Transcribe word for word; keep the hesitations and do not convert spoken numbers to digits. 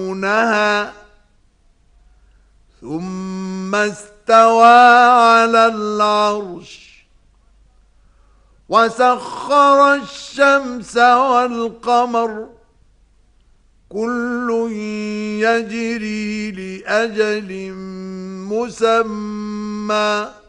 يرونها ثم استوى على العرش وسخر الشمس والقمر كل يجري لأجل مسمى